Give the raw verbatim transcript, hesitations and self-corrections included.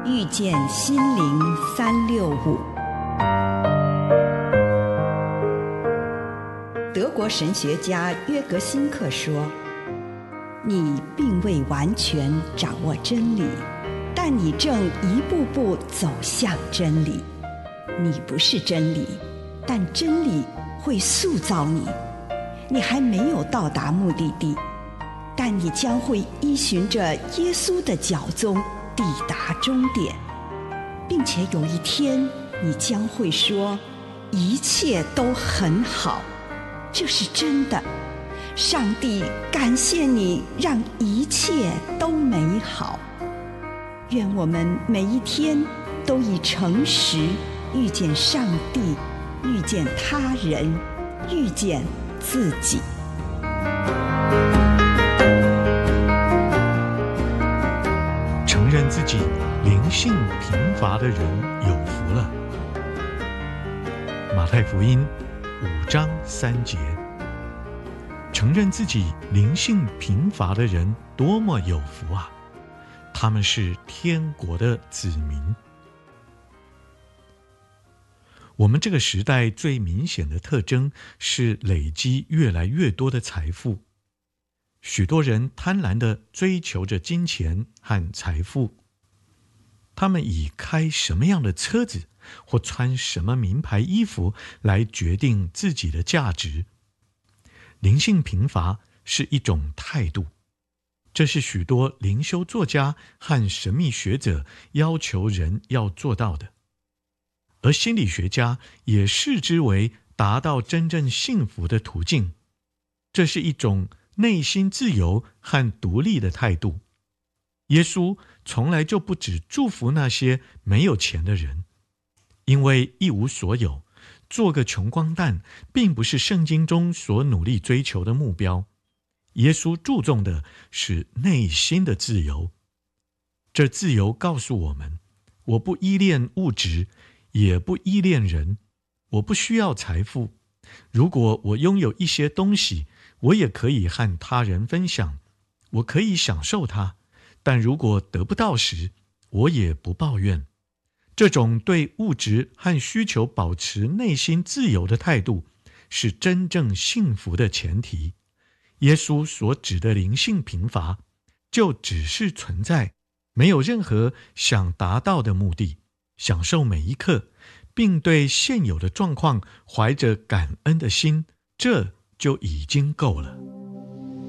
遇见心灵三六五。德国神学家约格辛克说，你并未完全掌握真理，但你正一步步走向真理。你不是真理，但真理会塑造你。你还没有到达目的地，但你将会依循着耶稣的脚踪抵达终点，并且有一天你将会说，一切都很好。这是真的。上帝感谢你，让一切都美好。愿我们每一天都以诚实遇见上帝，遇见他人，遇见自己。 承认自己灵性贫乏的人有福了。马太福音五章三节，承认自己灵性贫乏的人多么有福啊！他们是天国的子民。我们这个时代最明显的特征是累积越来越多的财富。许多人贪婪地追求着金钱和财富，他们以开什么样的车子或穿什么名牌衣服来决定自己的价值。灵性贫乏是一种态度，这是许多灵修作家和神秘学者要求人要做到的，而心理学家也视之为达到真正幸福的途径。这是一种内心自由和独立的态度。耶稣从来就不只祝福那些没有钱的人，因为一无所有，做个穷光蛋并不是圣经中所努力追求的目标。耶稣注重的是内心的自由。这自由告诉我们，我不依恋物质，也不依恋人，我不需要财富。如果我拥有一些东西，我也可以和他人分享，我可以享受它，但如果得不到时，我也不抱怨。这种对物质和需求保持内心自由的态度，是真正幸福的前提。耶稣所指的灵性贫乏，就只是存在，没有任何想达到的目的，享受每一刻，并对现有的状况怀着感恩的心，这就已经够了。